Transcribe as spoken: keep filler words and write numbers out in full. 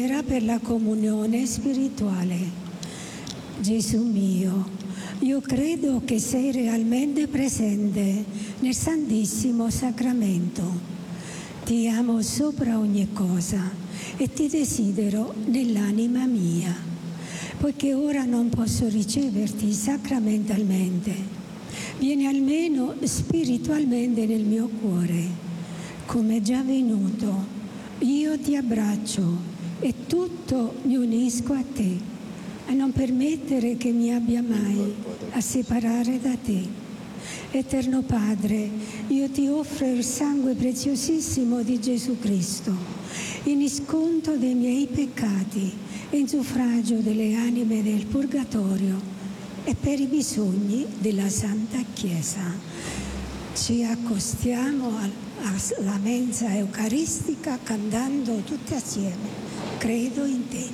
Era per la comunione spirituale. Gesù mio, io credo che sei realmente presente nel Santissimo Sacramento. Ti amo sopra ogni cosa e ti desidero nell'anima mia. Poiché ora non posso riceverti sacramentalmente, vieni almeno spiritualmente nel mio cuore. Come già venuto, io ti abbraccio e tutto mi unisco a te, a non permettere che mi abbia mai a separare da te. Eterno Padre, io ti offro il sangue preziosissimo di Gesù Cristo, in isconto dei miei peccati e in suffragio delle anime del Purgatorio e per i bisogni della Santa Chiesa. Ci accostiamo alla mensa eucaristica cantando tutti assieme. Credo in te.